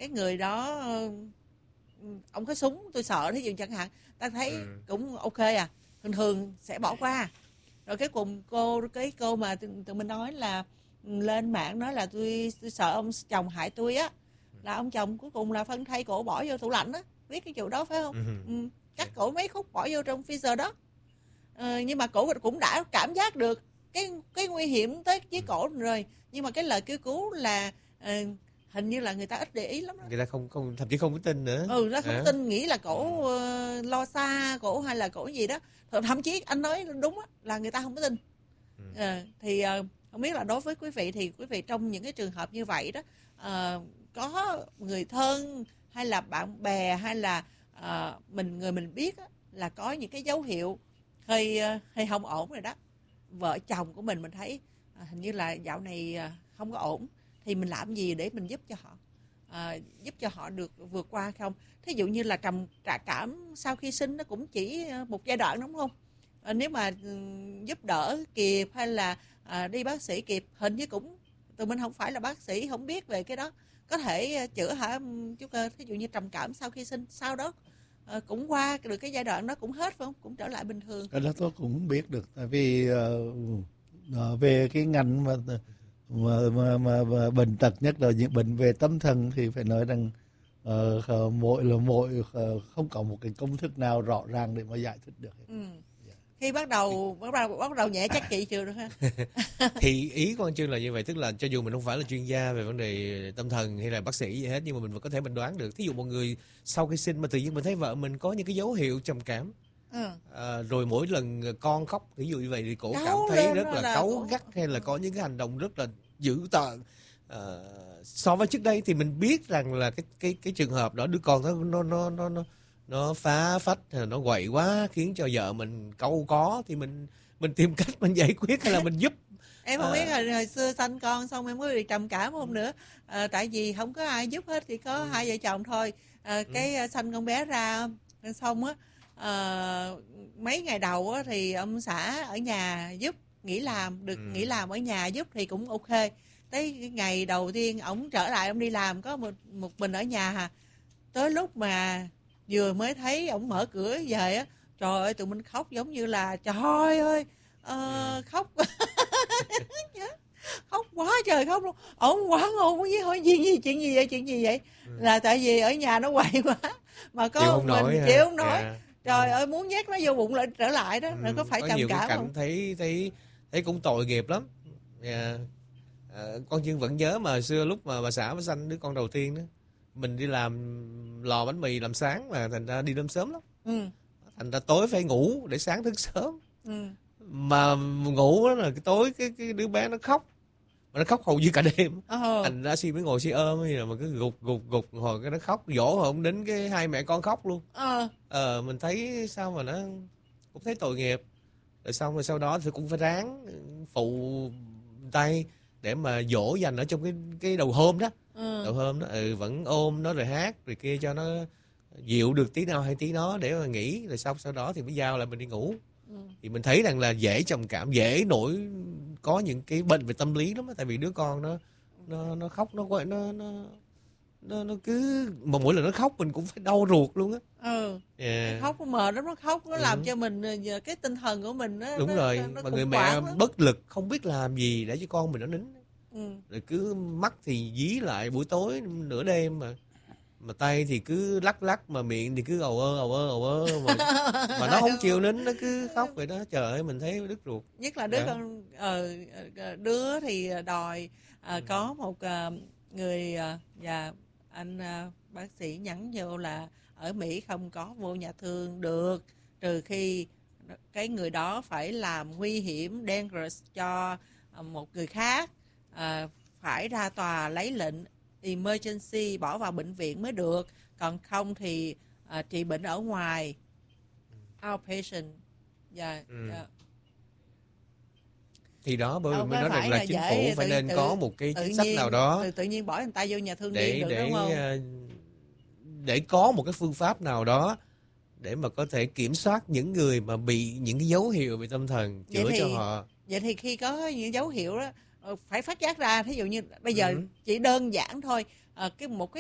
cái người đó ông có súng tôi sợ, thí dụ chẳng hạn, ta thấy cũng ok à, thường thường sẽ bỏ qua. Rồi cái cùng cái cô mà tụi mình nói là lên mạng nói là tôi sợ ông chồng hại tôi á, là ông chồng cuối cùng là phân thây cổ bỏ vô tủ lạnh á, biết cái chỗ đó phải không? Cắt cổ mấy khúc bỏ vô trong freezer đó. Nhưng mà cổ cũng đã cảm giác được cái nguy hiểm tới với cổ rồi, nhưng mà cái lời kêu cứu là hình như là người ta ít để ý lắm đó. Người ta không thậm chí không có tin nữa. Nó không tin, nghĩ là cổ lo xa cổ hay là cổ gì đó. Thậm chí anh nói đúng á, là người ta không có tin. Thì không biết là đối với quý vị thì quý vị trong những cái trường hợp như vậy đó, có người thân hay là bạn bè hay là người mình biết á, là có những cái dấu hiệu hơi không ổn rồi đó, vợ chồng của mình thấy hình như là dạo này không có ổn, thì mình làm gì để mình giúp cho họ, giúp cho họ được vượt qua không? Thí dụ như là trầm cảm sau khi sinh nó cũng chỉ một giai đoạn đúng không? Nếu mà giúp đỡ kịp hay là đi bác sĩ kịp, hình như cũng tụi mình không phải là bác sĩ, không biết về cái đó, có thể chữa hả chú Cơ? Thí dụ như trầm cảm sau khi sinh, sau đó cũng qua được cái giai đoạn đó cũng hết phải không, cũng trở lại bình thường? Cái đó tôi cũng không biết được, tại vì về cái ngành mà bệnh tật, nhất là những bệnh về tâm thần, thì phải nói rằng mỗi không có một cái công thức nào rõ ràng để mà giải thích được. Khi bắt đầu nhẹ chắc chị chưa được ha. Thì ý của anh Trương là như vậy, tức là cho dù mình không phải là chuyên gia về vấn đề tâm thần hay là bác sĩ gì hết, nhưng mà mình vẫn có thể mình đoán được. Thí dụ một người sau khi sinh mà tự nhiên mình thấy vợ mình có những cái dấu hiệu trầm cảm, rồi mỗi lần con khóc ví dụ như vậy thì cổ cảm thấy rất là cáu gắt, hay là có những cái hành động rất là dữ tợn. So với trước đây thì mình biết rằng là cái trường hợp đó đứa con nó phá phách, nó quậy quá khiến cho vợ mình cau có, thì mình tìm cách mình giải quyết hay là mình giúp. Em không biết là hồi xưa sanh con xong em mới bị trầm cảm không nữa, tại vì không có ai giúp hết, chỉ có hai vợ chồng thôi. Cái sanh con bé ra xong á, mấy ngày đầu á thì ông xã ở nhà giúp, nghỉ làm ở nhà giúp thì cũng ok. Tới cái ngày đầu tiên ổng trở lại, ông đi làm có một mình ở nhà hà. Tới lúc mà vừa mới thấy ổng mở cửa về á, trời ơi tụi mình khóc giống như là trời ơi, khóc khóc quá trời khóc luôn. Ổng quá ngon với hỏi chuyện gì vậy? Là tại vì ở nhà nó quậy quá mà có mình chịu không nổi. Trời ơi muốn nhét nó vô bụng lại trở lại đó. Rồi có phải trầm cảm không? Thấy cũng tội nghiệp lắm. Con Chương vẫn nhớ mà xưa lúc mà bà xã mới sanh đứa con đầu tiên đó, mình đi làm lò bánh mì làm sáng mà thành ra đi đêm sớm lắm. Thành ra tối phải ngủ để sáng thức sớm. Mà ngủ đó là cái tối cái đứa bé nó khóc, mà nó khóc hầu như cả đêm. Thành ra Si mới ngồi Si ôm hay là mà cứ gục hồi cái nó khóc, dỗ không đến cái hai mẹ con khóc luôn. Mình thấy sao mà nó cũng thấy tội nghiệp. Rồi xong rồi sau đó thì cũng phải ráng phụ tay để mà dỗ dành ở trong cái đầu hôm đó. Đầu hôm đó vẫn ôm nó rồi hát rồi kia cho nó dịu được tí nào hay tí đó để mà nghỉ, rồi sau đó thì mới giao lại mình đi ngủ. Thì mình thấy rằng là dễ trầm cảm, dễ có những cái bệnh về tâm lý lắm đó, tại vì đứa con nó khóc, nó cứ mà mỗi lần nó khóc mình cũng phải đau ruột luôn á. Khóc nó mệt lắm, nó khóc nó làm cho mình cái tinh thần của mình nó, đúng rồi, nó mà người mẹ bất lực không biết làm gì để cho con mình nó nín. Rồi cứ mắt thì dí lại buổi tối nửa đêm mà tay thì cứ lắc mà miệng thì cứ ầu ơ mà nó không chịu nín, nó cứ khóc vậy đó. Trời ơi mình thấy đứt ruột. Nhất là đứa con đứa thì đòi có một người và anh bác sĩ nhắn vô là ở Mỹ không có vô nhà thương được, trừ khi cái người đó phải làm nguy hiểm dangerous cho một người khác, phải ra tòa lấy lệnh emergency bỏ vào bệnh viện mới được, còn không thì trị bệnh ở ngoài outpatient. Thì đó bởi vì mới nói rằng là chính phủ phải nên có một cái chính sách nào đó tự nhiên bỏ người ta vô nhà thương điên được đúng không? Để có một cái phương pháp nào đó để mà có thể kiểm soát những người mà bị những cái dấu hiệu về tâm thần, chữa cho họ. Vậy thì khi có những dấu hiệu đó phải phát giác ra, thí dụ như bây giờ chỉ đơn giản thôi, một cái